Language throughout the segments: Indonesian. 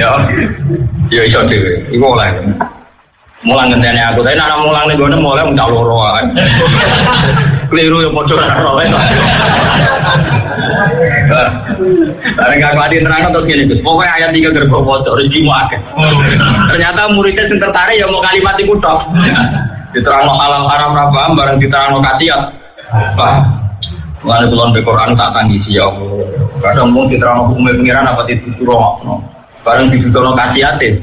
Ya iso dhewe. Iku oleh. Mulang ngenteni aku, tapi nek mulang ning gone mulai muncul loro ae. Keliru yo padha karo oleh. Bareng gak kuat diterangno terus ngene Gus. Pokoke ayat 3 gerbong waca rezekimu akeh. Ternyata muridnya sing tertarik ya mau kalimat iku tok. Diterangno halal haram ra paham bareng diterangno kasiat. Wah. Mulane kula nek Quran tak tangisi ya Allah. Kadang mung diterangno hukum pengiran apa dituturno. Bareng dituturno kasiate.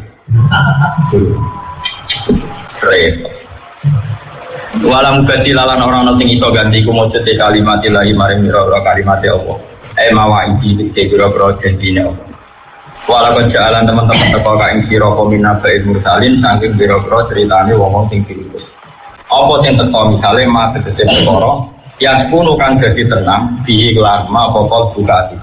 Repot. Walam ganti lalan orang sing iso ganti ku maksud kalimat ilahi maring mira kalimat Allah. Mawaidi kira-kira janjine Allah. Walau jalan teman-teman teko ka ing sira kominabail mursalin saking pira-pira critane wong sing diutus. Apa sing teko misale ma tegese perkara yang kuno kang dadi tenang bihi lan ma apa buka ati.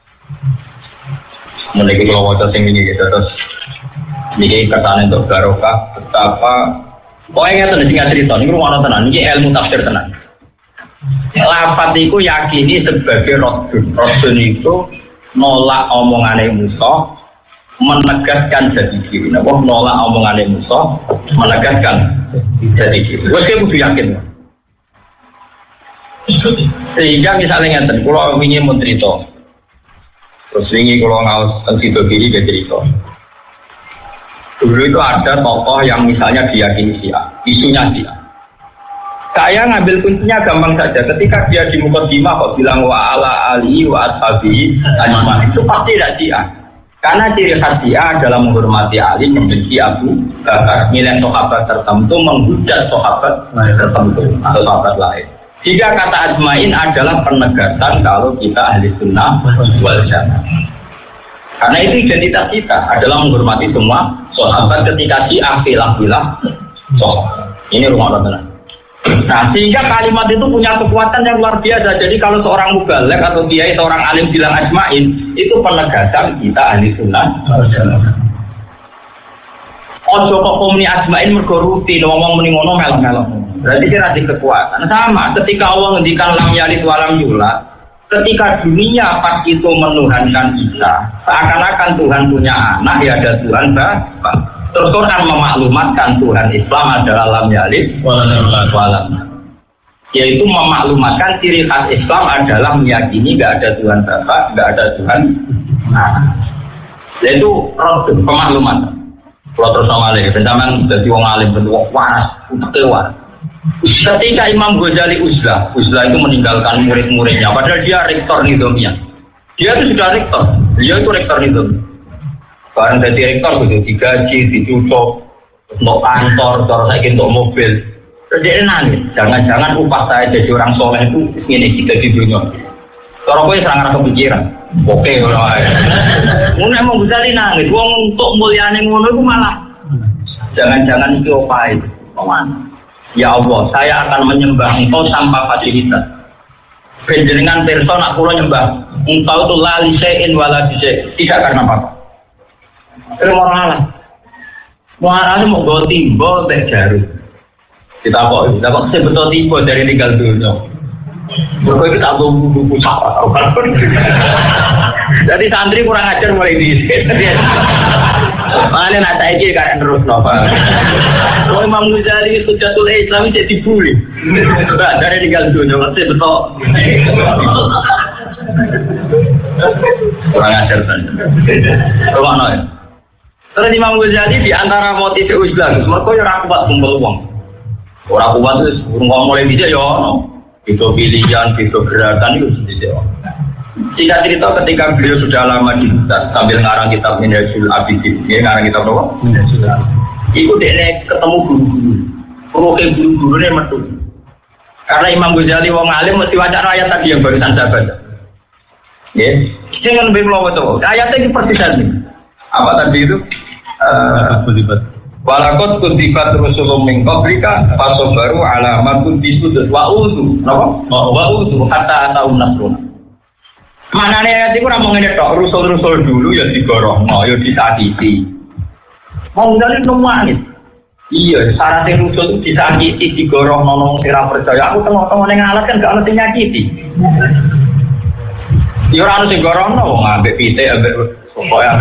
Meniki kula waca sing iki terus niki katane untuk barokah betapa pokoknya ngeten sing cerita niku ana tenan iki ilmu tafsir tenan. Lafaz iku yakini sebagai rodun itu nolak omongane Musa menegaskan jati diri. Napa nolak omongane Musa menegaskan jati diri. Wes kudu yakin. Sehingga misalnya ngeten kula wingi mun crita. Terus wingi kula ngaos teng sido kiri ke cerita. Dulu itu ada tokoh yang misalnya diyakini Syiah, isunya Syiah. Saya ngambil kuncinya gampang saja. Ketika dia di mukadimah kok bilang wa ala ali wa ashabi ajmain itu pasti tidak Syiah. Karena ciri khas Syiah adalah menghormati Ali, membenci Abu Bakar, milih sahabat tertentu, menghujat sahabat tertentu atau sahabat lain. Jika kata ajmain adalah penegasan kalau kita ahli sunnah wal jamaah. Karena itu identitas kita adalah menghormati semua sahabat ketika Syiah filah-filah sahabat. Ini rumah Allah. Nah, sehingga kalimat itu punya kekuatan yang luar biasa. Jadi kalau seorang mubalek atau kiai, seorang alim bilang ajmain, itu penegasan kita ahli sunnah. Ojo kok komuni ajmain mergo rutin ngomong muni ngono melok-melok. Berarti kira di kekuatan. Sama ketika Allah ngendikan lam yalid wa lam yulad, ketika dunia pas itu menuhankan Isa, seakan-akan Tuhan punya anak, ya ada Tuhan Bapak. Terus Quran memaklumatkan Tuhan Islam adalah lam yalid wa lam. Yaitu memaklumatkan ciri khas Islam adalah meyakini enggak ada Tuhan Bapak, enggak ada Tuhan anak. Yaitu pemakluman. Kalau terus ngalih, bencaman jadi wong alim bentuk waras, kecewa. Ketika Imam Ghazali Uzlah itu meninggalkan murid-muridnya, padahal dia rektor Nizamiyah. Dia itu sudah rektor, dia itu rektor Nizamiyah. Barang jadi rektor itu digaji, dicucuk, untuk kantor, terus lagi untuk mobil. Terus dia nangis, jangan-jangan upah saya jadi orang soleh itu ini kita di dunia. Kalau gue serang rasa pikiran, oke orang lain. Mungkin Imam Ghazali nangis, uang untuk muliane ngono itu malah jangan-jangan itu apa itu? Mana? Ya Allah, saya akan menyembah Engkau tanpa fasilitas. Penjenengan pirsa nak kula nyembah Engkau itu la lisein wala bise, tidak karena apa-apa. Terima Allah. Muarane mau go timbo teh jaru. Kita kok sebetul timbo dari tinggal dunia. Pokoknya kita buku sahabat. Jadi santri kurang ajar mulai di sini. Mana nak saiki kan terus napa. Oh Imam Ghazali Hujjatul Islam jadi dibully. Dari tinggal dunia masih betul. Kurang ajar kan. Rumah ya. Terus Imam Ghazali di antara motif Islam, mereka yang rakuat kumpul uang. Orang kuat itu mulai bisa ya, itu pilihan, itu gerakan itu bisa. Jika cerita ketika beliau sudah lama di hutan sambil ngarang kitab Minhajul Abidin, ngarang kitab apa? Minhajul Abidin. Itu dia ketemu guru-gurunya metu. Karena Imam Ghazali wong alim mesti baca ayat tadi yang barusan saya baca. Ya, jangan lebih melawat tuh. Ayatnya ini persis nih. Apa tadi itu? Walakot kuntibat Rasulullah min qablika fasabaru ala ma kuntisud wa'udhu. Napa? Wa'udhu hatta ata'un nasruna. Manane ayat iku ora mung ngene tok, rusul-rusul dulu ya digorohno, ya disakiti. Wong dalem nangis. Iya, syarat rusul itu disakiti, digorohno nang sira percaya. Aku tengok-tengok ning alat kan gak ono sing nyakiti. Ya ora ono sing gorohno wong ambek pitik ambek pokoke